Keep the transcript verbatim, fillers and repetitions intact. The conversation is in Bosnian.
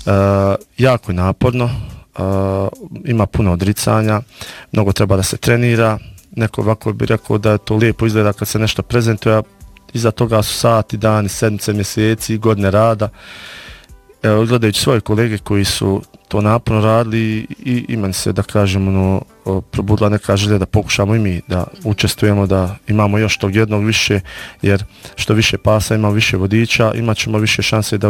jako je naporno, uh, ima puno odricanja, mnogo treba da se trenira. Neko ovako bi rekao da je to lijepo izgleda kad se nešto prezentuje, a iza toga su sati, dani, sedmice, mjeseci, godine rada. Evo, gledajući svoje kolege koji su to naporno radili i ima se, da kažem, ono, probudila neka želja da pokušamo i mi da učestvujemo, da imamo još tog jednog više, jer što više pasa ima više vodiča, imat ćemo više šanse da